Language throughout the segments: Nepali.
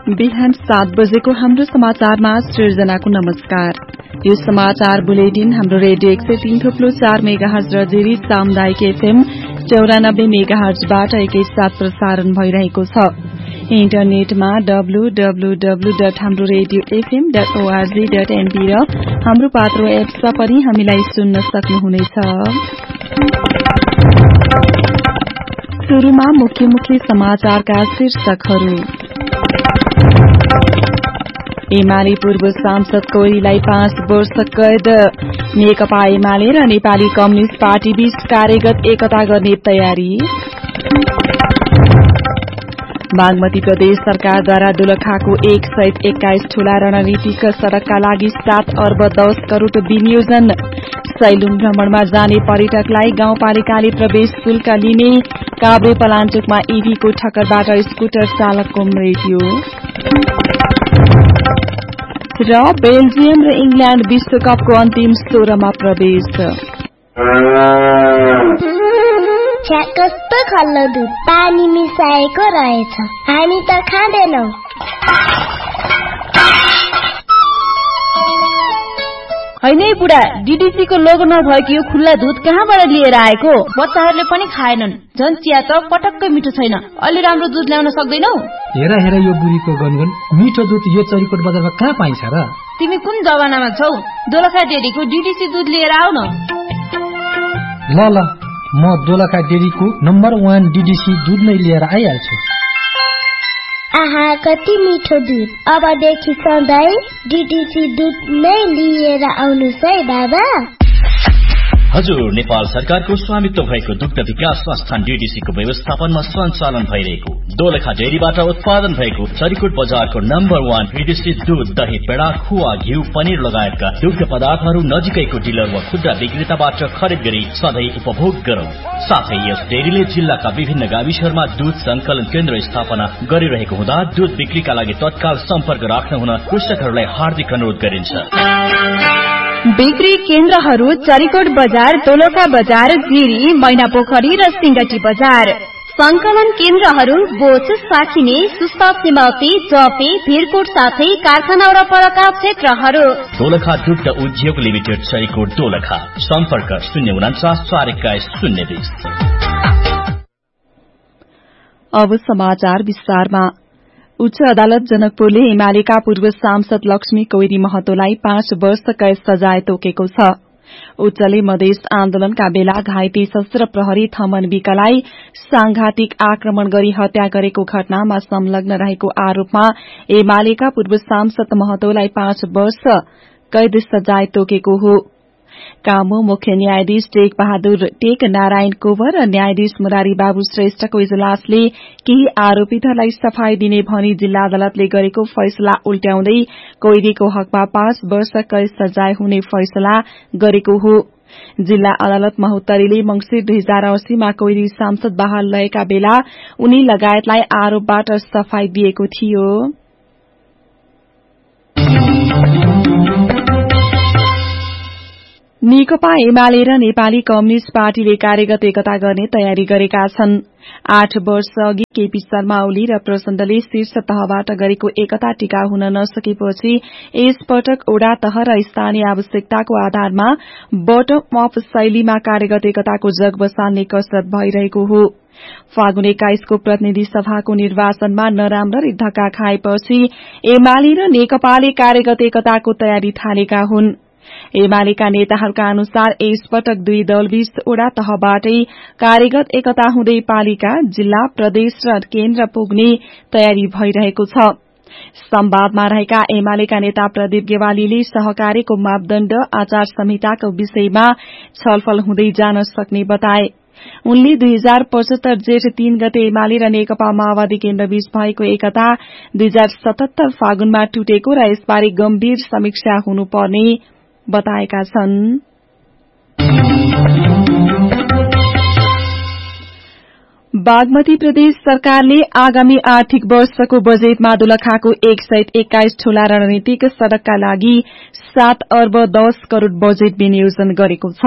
बिहान 7 बजेको हाम्रो समाचारमा सृजनाको नमस्कार। यो समाचार बुलेटिन हाम्रो रेडियो 103.4 मेगाहर्ज र जिरी सामुदायिक एफएम 94 मेगाहर्जबाट एकैसाथ प्रसारण भइरहेको छ। इन्टरनेटमा www.hamroradiofm.org.np र हाम्रो पात्रो एप्समा पनि हामीलाई सुन्न सक्नुहुनेछ। सुरुमा मुख्य समाचारका शीर्षकहरू। एमाले पूर्व सांसद कोइरीलाई 5 वर्ष कैद। नेकपा एमाले र नेपाली कम्युनिष्ट पार्टी बीच कार्यगत एकता गर्ने तयारी। बागमती प्रदेश सरकारद्वारा दोलखाको 1 सहित 21 ठूला रणनीतिक सड़कका लागि 7 अर्ब 10 करोड़ विनियोजन। सैलुङ भ्रमणमा जाने पर्यटकलाई गाउँपालिकाले प्रवेश शुल्क लिने। काभ्रे पलाञ्चोकमा ईभीको ठक्करबाट स्कूटर चालकको मृत्यु। र बेल्जियम र इंग्ल्याण्ड विश्वकपको अन्तिम 16मा प्रवेश। कस्तो खल्लो दुध पानी मिसाएको रहेछ, हामी त खाँदैनौ। हैन बुढा, डीडीसी को लोगो नभएको यो खुल्ला दूध कहाँबाट लिएर आएको? बच्चाहरूले पनि खाएनन्। झन् चिया त पटक्कै मिठो छैन। अलि राम्रो दूध ल्याउन सक्दैनौ? हेर यो बुढीको गनगन, मिठो दूध यो चरीकोट बजारमा कहाँ पाइन्छ र? तिमी कुन जमानामा छौ? दोलखा डेरीको डीडीसी दूध लिएर आऊ न। ल म दोलखा डेरीको नम्बर 1 डीडीसी दूध नै लिएर आइहाल्छु। आहा, कति मिठो दूध। अबदेखि सधैँ डीडीसी दूध नै लिएर आउनुस् है बाबा। हजुर, नेपाल सरकारको स्वामित्व भएको दुग्ध विकास संस्थान डीडीसी को व्यवस्थापनमा सञ्चालन भइरहेको दोलखा डेरीबाट उत्पादन भएको चरीकोट बजारको नम्बर 1 डीडीसी दूध, दही, पेडा, खुवा, घिउ, पनिर लगायतका दुग्ध पदार्थहरू नजिकैको डिलर वा खुद्रा विक्रेताबाट खरिद गरी सधैँ उपभोग गरौं। साथै यस डेरीले जिल्लाका विभिन्न गाविसहरूमा दूध संकलन केन्द्र स्थापना गरिरहेको हुँदा दूध बिक्रीका लागि तत्काल सम्पर्क राख्न हुन कृषकहरूलाई हार्दिक अनुरोध गरिन्छ। बिक्री केन्द्रहरू चरीकोट बजार, दोलखा बजार, जिरी, मैनापोखरी र सिंगटी बजार। संकलन केन्द्रहरू बोच, साखिने, सुस्ता, सिमौती, चौपे, भिरकोट साथै कारखाना वरपरका क्षेत्रहरू। दोलखा दुग्ध उद्योग लिमिटेड, चरीकोट, दोलखा। सम्पर्क 049 421 020। अब समाचार विस्तारमा। उच्च अदालत जनकपुरले एमालेका पूर्व सांसद लक्ष्मी कोइरी महतोलाई 5 वर्ष कैद सजाय तोकेको छ। उच्चले मधेस आन्दोलनका बेला घाइते सशस्त्र प्रहरी थमन विकलाई सांघातिक आक्रमण गरी हत्या गरेको घटनामा संलग्न रहेको आरोपमा एमालेका पूर्व सांसद महतोलाई 5 वर्ष कैद सजाय तोकेको हो। कामो मुख्य न्यायाधीश टेक नारायण कोवर र न्यायाधीश मुरारी बाबु श्रेष्ठको इजलासले केही आरोपितहरूलाई सफाई दिने भनी जिल्ला अदालतले गरेको फैसला उल्ट्याउँदै कोइरीको हकमा 5 वर्ष कैद सजाय हुने फैसला गरेको हो। जिल्ला अदालत महोत्तरीले मंसिर 2080 मा कोइरी सांसद बहाल रहेका बेला उनी लगायतलाई आरोपबाट सफाई दिएको थियो। नेकपा एमाले र नेपाली कम्युनिष्ट पार्टीले कार्यगत एकता गर्ने तयारी गरेका छन्। 8 वर्ष अघि केपी शर्मा ओली र प्रचण्डले शीर्ष तहबाट गरेको एकता टिका हुन नसकेपछि यसपटक ओडा तह र स्थानीय आवश्यकताको आधारमा बटम अप शैलीमा कार्यगत एकताको जग बसाल्ने कसरत भइरहेको हो। फागुन 21 को प्रतिनिधि सभाको निर्वाचनमा नराम्ररी धक्का खाएपछि एमाले र नेकपाले कार्यगत एकताको तयारी थालेका हुन्। एमालेका नेताहरूका अनुसार यसपटक दुई दलबीच ओडा तहबाटै कार्यगत एकता हुँदै पालिका, जिल्ला, प्रदेश र केन्द्र पुग्ने तयारी भइरहेको छ। संवादमा रहेका एमालेका नेता प्रदीप गेवालीले सहकार्यको मापदण्ड आचार संहिताको विषयमा छलफल हुँदै जान सक्ने बताए। उनले 2075 जेठ 3 गते एमाले र नेकपा माओवादी केन्द्रबीच भएको एकता 2077 फागुनमा टुटेको र यसबारे गम्भीर समीक्षा हुनुपर्ने बताएका छन्। बागमती प्रदेश सरकारले आगामी आर्थिक वर्षको बजेटमा दोलखाको 1 सहित 21 ठूला रणनीतिक सड़कका लागि 7 अर्ब 10 करोड़ बजेट विनियोजन गरेको छ।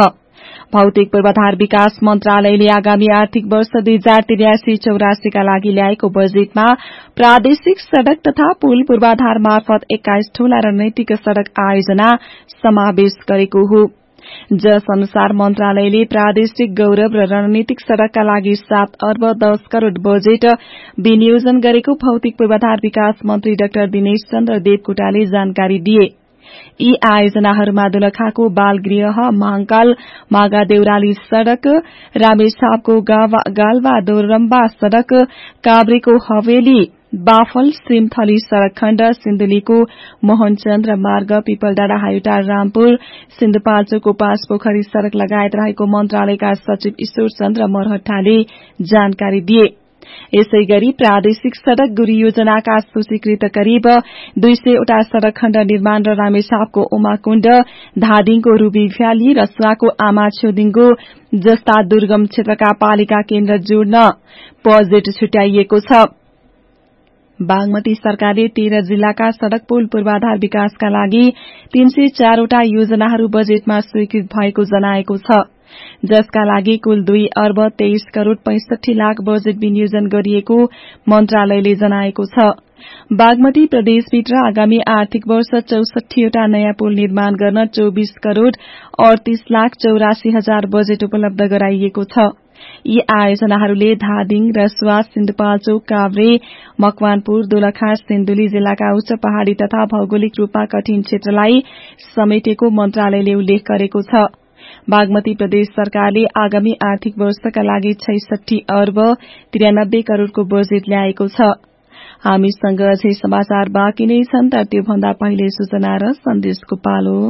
भौतिक पूर्वाधार विकास मन्त्रालयले आगामी आर्थिक वर्ष 2083-84 का लागि ल्याएको बजेटमा प्रादेशिक सड़क तथा पुल पूर्वाधार मार्फत 21 ठूला रणनीतिक सड़क आयोजना समावेश गरेको हो। जस अनुसार मन्त्रालयले प्रादेशिक गौरव र रणनीतिक सड़कका लागि 7 अर्ब 10 करोड़ बजेट विनियोजन गरेको भौतिक पूर्वाधार विकास मन्त्री डाक्टर दिनेश चन्द्र देवकोटाले जानकारी दिए। यी आयोजनाहरूमा दोलखाको बालगृह, महाकाल मागा देउराली सड़क, रामेछापको गालवा दोरम्बा सड़क, काभ्रेको हवेली बाफल सिमथली सड़क खण्ड, सिन्धुलीको मोहनचन्द्र मार्ग, पिपलडाँडा हाइटा रामपुर, सिन्धुपाल्चोकको पाँचपोखरी सड़क लगायत रहेको मन्त्रालयका सचिव ईश्वर चन्द्र मरहट्टाले जानकारी दिए। यसै गरी प्रादेशिक सड़क गुरी योजनाका सूचीकृत करिब 200 वटा सड़क खण्ड निर्माण र रामेछापको उमाकुण्ड, धादिङको रूबी भ्याली, रसुवाको आमाछ्योदिङको जस्ता दुर्गम क्षेत्रका पालिका केन्द्र जोड्न बजेट छुट्याइएको छ। बागमती सरकारले 13 जिल्लाका सड़क पुल पूर्वाधार विकासका लागि 304 वटा योजनाहरू बजेटमा स्वीकृत भएको जनाएको छ, जसका लागि कुल 2 अर्ब 23 करोड़ 65 लाख बजेट विनियोजन गरिएको मन्त्रालयले जनाएको छ। बागमती प्रदेशभित्र आगामी आर्थिक वर्ष 64 वटा नयाँ पुल निर्माण गर्न 24 करोड़ 38 लाख 84 हजार बजेट उपलब्ध गराइएको छ। यी आयोजनाहरूले धादिङ, रसुवा, सिन्धुपाल्चोक, काभ्रे, मकवानपुर, दोलखा, सिन्धुली जिल्लाका उच्च पहाड़ी तथा भौगोलिक रूपमा कठिन क्षेत्रलाई समेटेको मन्त्रालयले उल्लेख गरेको छ। बागमती प्रदेश सरकारले आगामी आर्थिक वर्षका लागि 66 अर्ब 93 करोड़को बजेट ल्याएको छ। हामीसँग अझै समाचार बाँकी नै छन्, तर त्योभन्दा पहिले सूचना र सन्देशको पालो।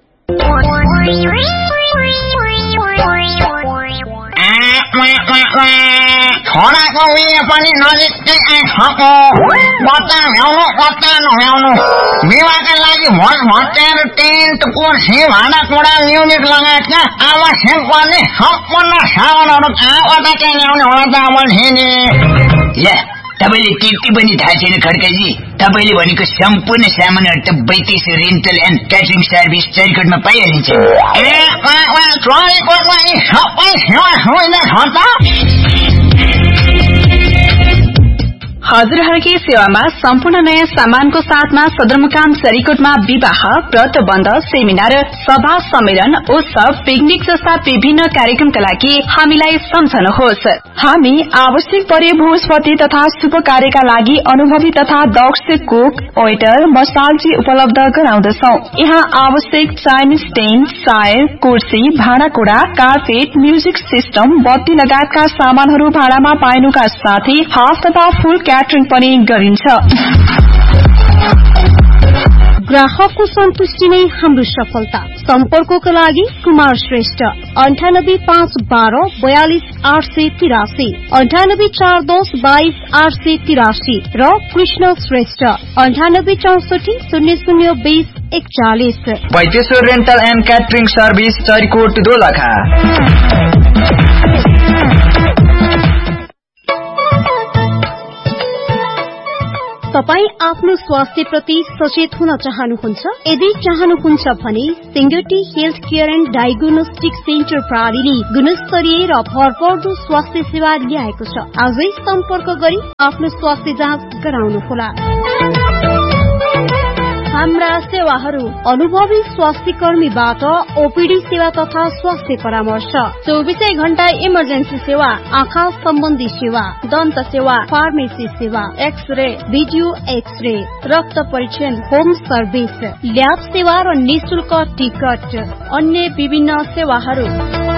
छोराको उयो पनि नजिकै आइसक्यो, कता भ्याउनु कता नभ्याउनु। विवाहका लागि भोज भत्याएर टेन्ट कुर्सी भाँडाकुँडा म्युजिक लगायतका आवश्यक पर्ने सम्पूर्ण सामानहरू कहाँबाट चाहिँ ल्याउने होला त अब? तपाईले त्यति पनि थाहा छैन खड्काजी? तपाईले भनेको सम्पूर्ण सामानहरू त 32 रेन्टल एन्ड क्याटरिङ सर्भिस चरिकोटमा पाइहालिन्छ। चरिकोटमा यी सबै सेवा सुविधा छ त? हजुरहरूकै सेवामा सम्पूर्ण नयाँ सामानको साथमा सदरमुकाम चरिकोटमा विवाह, व्रतबन्ध, सेमिनार, सभा, सम्मेलन, उत्सव, पिकनिक जस्ता विभिन्न कार्यक्रमका लागि हामीलाई सम्झनुहोस्। हामी आवश्यक परे भोजपति तथा शुभ कार्यका लागि अनुभवी तथा दक्ष कुक, वेटर, मसालजी उपलब्ध गराउँदछौं। यहाँ आवश्यक चाइनिज टेन्ट, चायर, कुर्सी, भाँडाकुँडा, कार्पेट, म्युजिक सिस्टम, बत्ती लगायतका सामानहरू भाडामा पाइनुका साथै हाफ तथा फुल क्याटरिङ पनि गरिन्छ। ग्राहकको सन्तुष्टि नै हाम्रो सफलता। सम्पर्कको लागि कुमार श्रेष्ठ 985112 42883, 9841 22883 र Krishna Shrestha 9864 0020 41। पैतेश्वर rental and catering service Charikot Dolakha. तपाई आफ्नो स्वास्थ्य प्रति सचेत हुन चाहनुहुन्छ? यदि चाहनुहुन्छ भने Singati health care and diagnostic centre प्रणालीले गुणस्तरीय र भरपर्दो स्वास्थ्य सेवा ल्याएको छ। आजै सम्पर्क गरी आफ्नो स्वास्थ्य जाँच गराउनुहोला। हाम्रा सेवाहरू अनुभवी स्वास्थ्य कर्मीबाट ओपीडी सेवा तथा स्वास्थ्य परामर्श, 24 घण्टा इमर्जेन्सी सेवा, आँखा सम्बन्धी सेवा, दन्त सेवा, फार्मेसी सेवा, एक्सरे, भिडियो एक्सरे, रक्त परीक्षण, होम सर्भिस, ल्याब सेवा र निशुल्क टिकट, अन्य विभिन्न सेवाहरू।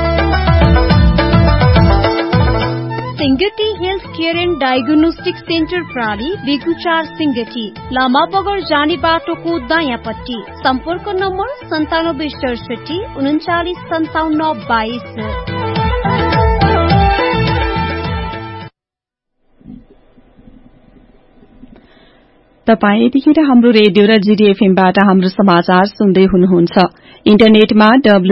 Singati health care and diagnostic centre प्रणाली, बेगुचार सिंगटी, लामा बगर जाने बाटोको दायाँपट्टि। सम्पर्क नम्बर 9767 39 57 22। तपाई यतिखेर हाम्रो रेडियो र जीडीएफएमबाट हाम्रो समाचार सुन्दै हुनुहुन्छ। इन्टरनेटमा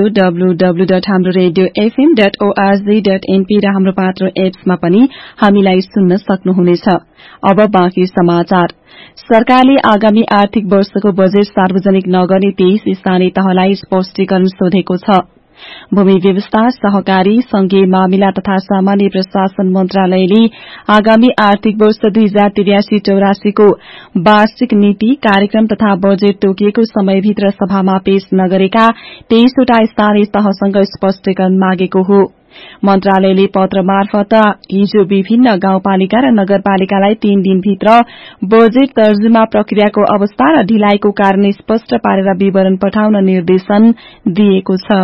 www.hamroradiofm.org.np र हाम्रो पात्रो एप्समा पनि हामीलाई सुन्न सक्नुहुनेछ। अब बाँकी समाचार। सरकारले आगामी आर्थिक वर्षको बजेट सार्वजनिक नगर्ने 23 स्थानीय तहलाई स्पष्टीकरण सोधेको छ। भूमि व्यवस्था, सहकारी, संघीय मामिला तथा सामान्य प्रशासन मन्त्रालयले आगामी आर्थिक वर्ष 2083-84 को वार्षिक नीति, कार्यक्रम तथा बजेट तोकिएको समयभित्र सभामा पेश नगरेका 23 वटा स्थानीय तहसँग स्पष्टीकरण मागेको हो। मन्त्रालयले पत्र मार्फत हिजो विभिन्न गाउँपालिका र नगरपालिकालाई 3 दिनभित्र बजेट तर्जुमा प्रक्रियाको अवस्था र ढिलाइको कारण स्पष्ट पारेर विवरण पठाउन निर्देशन दिएको छ।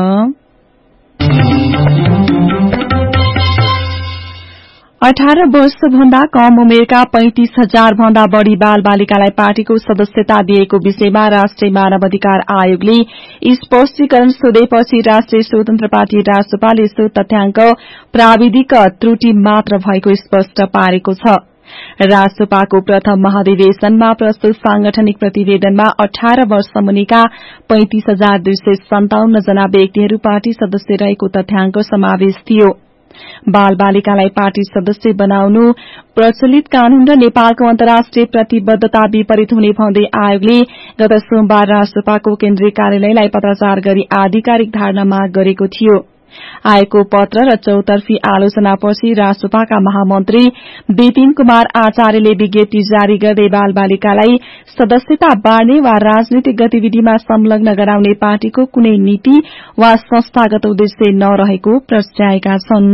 18 वर्षभन्दा कम उमेरका 35,000 भन्दा बढ़ी बाल बालिकालाई पार्टीको सदस्यता दिएको विषयमा राष्ट्रिय मानव अधिकार आयोगले स्पष्टीकरण सोधेपछि राष्ट्रिय स्वतन्त्र पार्टी रासपाले सो तथ्याङ्क प्राविधिक त्रुटि मात्र भएको स्पष्ट पारेको छ। रासपाको प्रथम महाधिवेशनमा प्रस्तुत सांगठनिक प्रतिवेदनमा 18 वर्ष मुनिका 35,257 जना व्यक्तिहरू पार्टी सदस्य रहेको तथ्याङ्क समावेश थियो। बाल बालिकालाई पार्टी सदस्य बनाउनु प्रचलित कानून र नेपालको अन्तर्राष्ट्रिय प्रतिबद्धता विपरीत हुने भन्दै आयोगले गत सोमबार रासपाको केन्द्रीय कार्यालयलाई पत्राचार गरी आधिकारिक धारणा माग गरेको थियो। आयोगको पत्र र चौतर्फी आलोचनापछि रासपाका महामन्त्री विपिन कुमार आचार्यले विज्ञप्ति जारी गर्दै बाल बालिकालाई सदस्यता बाँड्ने वा राजनीतिक गतिविधिमा संलग्न गराउने पार्टीको कुनै नीति वा संस्थागत उद्देश्य नरहेको प्रस्ट्याएका छन्।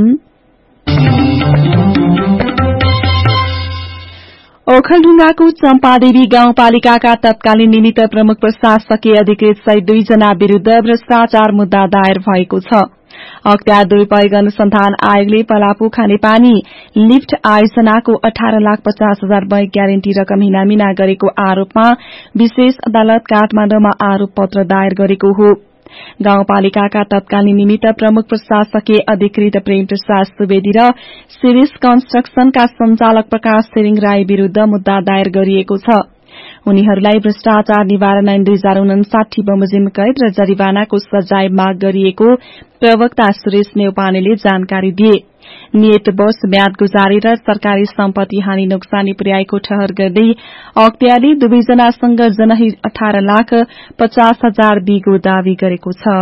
ओखलढुङ्गाको चम्पादेवी गाउँपालिकाका तत्कालीन निमित्त प्रमुख प्रशासकीय अधिकृत सहित 2 जना विरूद्ध भ्रष्टाचार मुद्दा दायर भएको छ। अख्तियार दुरूपयोग अनुसन्धान आयोगले पलापु खानेपानी लिफ्ट आयोजनाको 18,50,000 बैंक ग्यारेन्टी रकम हिनामिना गरेको आरोपमा विशेष अदालत काठमाडौँमा आरोप पत्र दायर गरेको हो। गाउँपालिकाका तत्कालीन निमित्त प्रमुख प्रशासकीय अधिकृत प्रेम प्रसाद सुवेदी र सिरिस कन्स्ट्रक्सनका संचालक प्रकाश छिरिङ राई विरूद्ध मुद्दा दायर गरिएको छ। उनीहरूलाई भ्रष्टाचार निवारण ऐन 2059 बमोजिम कैद र जरिवानाको सजाय माग गरिएको प्रवक्ता सुरेश नेउपानेले जानकारी दिए। नियतवश म्याद गुजारेर सरकारी सम्पत्ति हानि नोक्सानी पुर्याएको ठहर गर्दै अख्तियारले 2 जनासँग जनहित 18,50,000 दिगो दावी गरेको छ।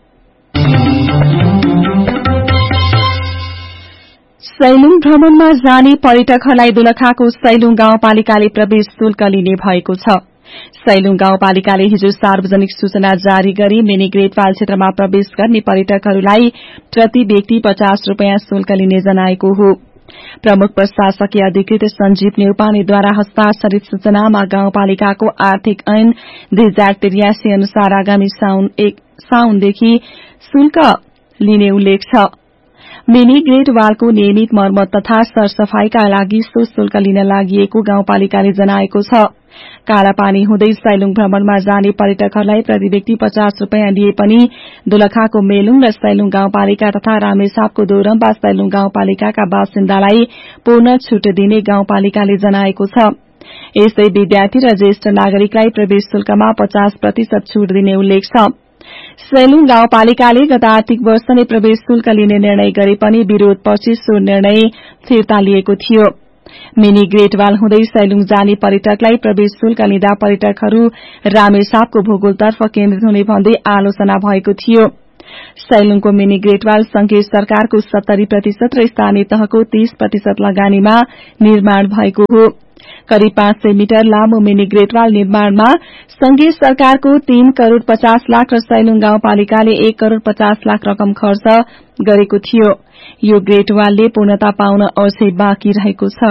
सैलुङ भ्रमणमा जाने पर्यटकहरूलाई दोलखाको सैलुङ गाउँपालिकाले प्रवेश शुल्क लिने भएको छ। सैलुङ गाउँपालिकाले हिजो सार्वजनिक सूचना जारी गरी मिनी ग्रेटवाल क्षेत्रमा प्रवेश गर्ने पर्यटकहरूलाई प्रति व्यक्ति 50 रूपियाँ शुल्क लिने जनाएको हो। प्रमुख प्रशासकीय अधिकृत संजीव नेउपानेद्वारा हस्ताक्षरित सूचनामा गाउँपालिकाको आर्थिक ऐन 2083 अनुसार आगामी साउनदेखि शुल्क लिने उल्लेख छ। मिनी ग्रेट वालको नियमित मर्मत तथा सरसफाईका लागि सो शुल्क लिन लागि गाउँपालिकाले जनाएको छ। कालापानी हुँदै सैलुङ भ्रमणमा जाने पर्यटकहरूलाई प्रति व्यक्ति 50 रूपियाँ दिए पनि दोलखाको मेलुङ र सैलुङ गाउँपालिका तथा रामेछापको दोरम्बा सैलुङ गाउँपालिकाका बासिन्दालाई पूर्ण छूट दिने गाउँपालिकाले जनाएको छ। यस्तै विद्यार्थी र ज्येष्ठ नागरिकलाई प्रवेश शुल्कमा 50% छूट दिने उल्लेख छ। सैलुङ गाउँपालिकाले गत आर्थिक वर्ष नै प्रवेश शुल्क लिने निर्णय गरे पनि विरोधपछि सो निर्णय फिर्ता लिएको थियो। मिनी ग्रेटवाल हुँदै सैलुङ जाने पर्यटकलाई प्रवेश शुल्क लिँदा पर्यटकहरू रामेछापको भूगोलतर्फ केन्द्रित हुने भन्दै आलोचना भएको थियो। सैलुङको मिनी ग्रेटवाल संघीय सरकारको 70% र स्थानीय तहको 30% लगानीमा निर्माण भएको हो। करिब 500 मिटर लामो मिनी ग्रेटवाल निर्माणमा संघीय सरकारको 3 करोड़ 50 लाख र सैलुङ गाउँपालिकाले 1 करोड़ 50 लाख रकम खर्च गरेको थियो। यो ग्रेटवालले पूर्णता पाउन अझै बाँकी रहेको छ।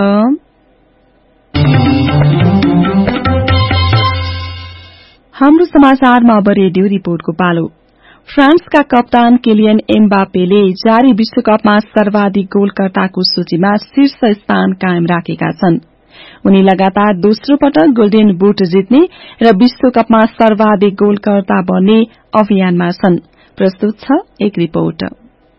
हाम्रो समाचारमा अब रेडियो रिपोर्टको पालो। फ्रान्सका कप्तान किलियन एम्बापेले जारी विश्वकपमा सर्वाधिक गोलकर्ताको सूचीमा शीर्ष स्थान कायम राखेका छन्। उनी लगातार दोस्रो पटक गोल्डन बुट जित्ने र विश्वकपमा सर्वाधिक गोलकर्ता बन्ने अभियानमा छन्। प्रस्तुत छ एक रिपोर्ट।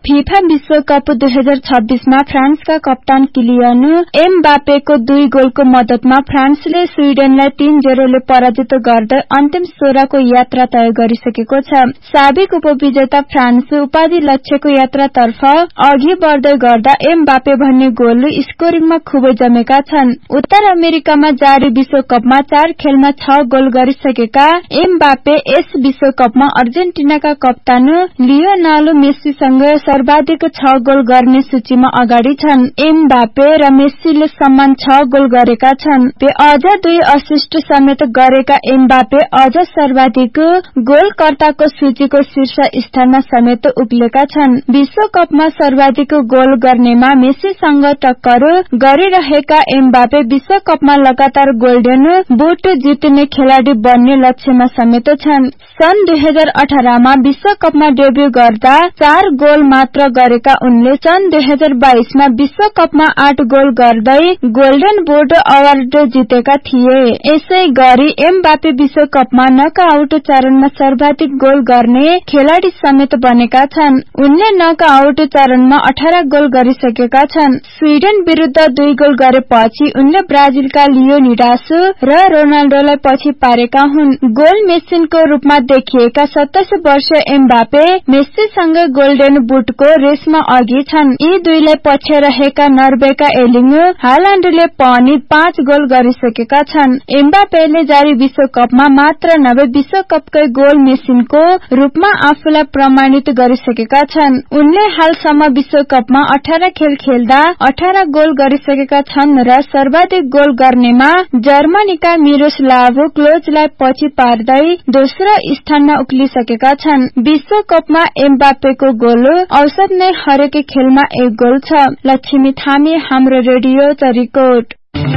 फिफा विश्वकप 2026 मा फ्रान्सका कप्तान किलियन एमबापेको 2 गोलको मद्दतमा फ्रान्सले स्वीडेनलाई 3-0 ले पराजित गर्दै अन्तिम 16 को यात्रा तय गरिसकेको छ। साबिक उपविजेता फ्रान्स उपाधि लक्ष्यको यात्रातर्फ अघि बढ्दै गर्दा एमबापे भन्ने गोल स्कोरिङमा खुबै जमेका छन्। उत्तर अमेरिकामा जारी विश्वकपमा 4 खेलमा 6 गोल गरिसकेका एमबापे यस विश्वकपमा अर्जेन्टिनाका कप्तान लियोनेल मेसीसँग सर्वाधिक 6 गोल गर्ने सूचीमा अगाडि छन्। एमबापे र मेसीले समान 6 गोल गरेका छन्। अझ 2 असिस्ट समेत गरेका एमबापे अझ सर्वाधिक गोलकर्ताको सूचीको शीर्ष स्थानमा समेत उक्लेका छन्। विश्वकपमा सर्वाधिक गोल गर्नेमा मेसीसँग टक्कर गरिरहेका एमबापे विश्वकपमा लगातार गोल्डन बुट जित्ने खेलाडी बन्ने लक्ष्यमा समेत छन्। सन् 2018 मा विश्वकपमा डेब्यू गर्दा 4 गोल मात्र गरेका उनले सन् 2022 मा विश्वकपमा 8 गोल गर्दै गोल्डन बुट अवार्ड जितेका थिए। यसैगरी एमबापे विश्वकपमा नकआउट चरणमा सर्वाधिक गोल गर्ने खेलाडी समेत बनेका छन्। उनले नकआउट चरणमा 18 गोल गरिसकेका छन्। स्वीडेन विरुद्ध 2 गोल गरेपछि उनले ब्राजिलका लियोनिडास र रोनाल्डोलाई पछि पारेका हुन्। गोल मेसिनको रूपमा देखिएका 27 वर्षीय एमबापे मेसीसँग गोल्डन बुटको रेसमा अघि छन्। यी दुईलाई पछि रहेका नर्वेका एर्लिङ हाल्यान्डले पनि 5 गोल गरिसकेका छन्। एमबापेले जारी विश्वकपमा मात्र नभए विश्वकपकै गोल मेसिनको रूपमा आफूलाई प्रमाणित गरिसकेका छन्। उनले हालसम्म विश्वकपमा 18 खेल खेल्दा 18 गोल गरिसकेका छन् र सर्वाधिक गोल गर्नेमा जर्मनीका मिरोस्लाभ क्लोजलाई पछि पार्दै दोस्रो स्थानमा उक्लिसकेका छन्। विश्वकपमा एमबापेको गोल औसत नै हरेक खेलमा 1 गोल छ। लक्ष्मी थामी, हाम्रो रेडियो चरिकोट।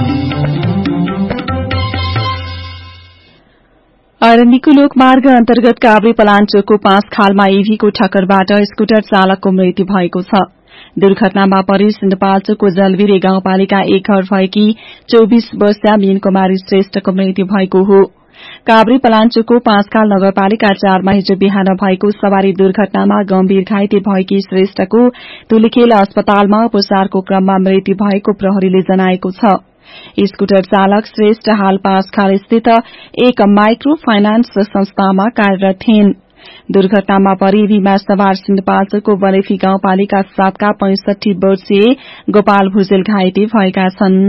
अरण्यको लोकमार्ग अन्तर्गत काभ्रे पलाञ्चोकको 5 खालमा ईभीको ठक्करबाट स्कूटर चालकको मृत्यु भएको छ। दुर्घटनामा परि सिन्धुपाल्चोकको जलवीरे गाउँपालिका 1 घर भएकी 24 वर्षीय मीन कुमारी श्रेष्ठको मृत्यु भएको हो। काभ्रे पलाञ्चोकको 5 खाल नगरपालिका 4 मा हिजो बिहान भएको सवारी दुर्घटनामा गम्भीर घाइते भएकी श्रेष्ठको तुलखेल अस्पतालमा उपचारको क्रममा मृत्यु भएको प्रहरीले जनाएको छ। स्कूटर चालक श्रेष्ठ हाल 5 खाल स्थित एक माइक्रो फाइनान्स संस्थामा कार्यरत थिइन्। दुर्घटनामा परि ईभीमा सवार सिन्धुपाल्चोकको बलेफी गाउँपालिका 7 का 65 वर्षीय गोपाल भुजेल घाइते भएका छन्।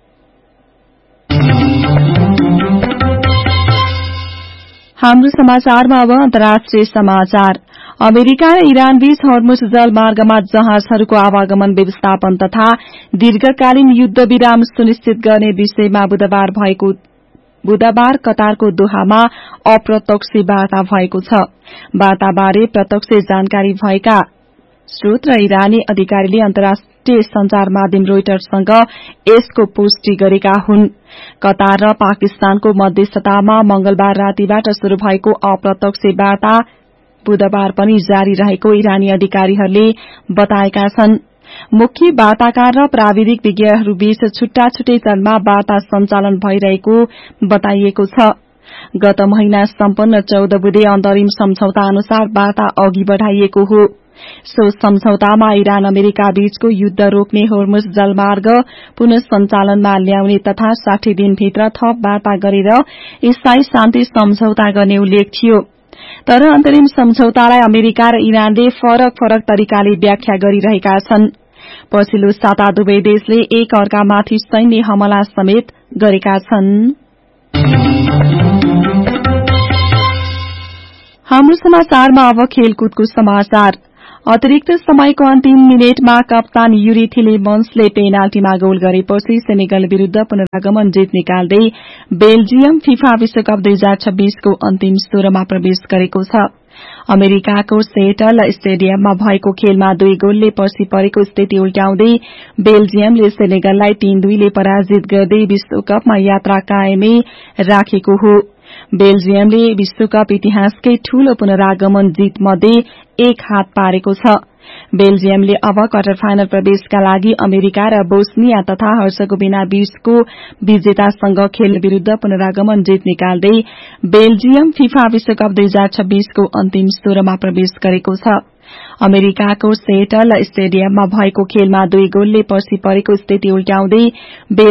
हाम्रो समाचारमा अब अन्तर्राष्ट्रिय समाचार। अमेरिका र इरान बीच हर्मुज जलमार्गमा जहाजहरूको आवागमन व्यवस्थापन तथा दीर्घकालीन युद्ध विराम सुनिश्चित गर्ने विषयमा बुधबार कतारको दोहामा अप्रत्यक्ष वार्ता भएको छ। वार्ताबारे प्रत्यक्ष जानकारी भएका स्रोत र इरानी अधिकारीले अन्तर्राष्ट्रिय संचार माध्यम रोइटर्ससँग यसको पुष्टि गरेका हुन्। कतार र पाकिस्तानको मध्यस्थतामा मंगलबार रातिबाट शुरू भएको अप्रत्यक्ष वार्ता बुधबार पनि जारी रहेको इरानी अधिकारीहरूले बताएका छन्। मुख्य वार्ताकार र प्राविधिक विज्ञहरूबीच छुट्टा छुट्टै चरणमा वार्ता सञ्चालन भइरहेको बताइएको छ। गत महिना सम्पन्न 14 बुँदे अन्तरिम सम्झौता अनुसार वार्ता अघि बढ़ाइएको हो। सो सम्झौतामा इरान अमेरिका बीचको युद्ध रोक्ने होर्मुज जलमार्ग पुनः सञ्चालनमा ल्याउने तथा 60 दिनभित्र थप वार्ता गरेर स्थायी शान्ति सम्झौता गर्ने उल्लेख थियो। तर अन्तरिम सम्झौतालाई अमेरिका र इरानले फरक फरक तरिकाले व्याख्या गरिरहेका छन्। पछिल्लो साता दुवै देशले एक अर्कामाथि सैन्य हमला समेत गरेका छन्। हाम्रो समाचारमा अब खेलकुदको समाचार। अतिरिक्त समयको अन्तिम मिनेटमा कप्तान युरी थिलेमन्सले पेनाल्टीमा गोल गरेपछि सेनेगल विरूद्ध पुनरागमन जित निकाल्दै बेल्जियम फिफा विश्वकप 2026 को अन्तिम 16 मा प्रवेश गरेको छ। अमेरिकाको सेटल स्टेडियममा भएको खेलमा 2 गोलले पछि परेको स्थिति उल्टाउँदै बेल्जियमले सेनेगललाई 3-2 ले पराजित गर्दै विश्वकपमा यात्रा कायमै राखेको हो। बेल्जियमले विश्वकप इतिहासकै ठूलो पुनरागमन जित मध्ये एक हात पारेको छ। बेल्जियमले अब क्वार्टर फाइनल प्रवेशका लागि अमेरिका र बोस्निया तथा हर्जगोभिना बीचको विजेतासँग खेल विरूद्ध पुनरागमन जित निकाल्दै बेल्जियम फिफा विश्वकप 2026 को अन्तिम 16मा प्रवेश गरेको छ। अमेरिकाको सेटल स्टेडियममा भएको खेलमा 2 गोलले पर्सी परेको स्थिति उल्ट्याउँदै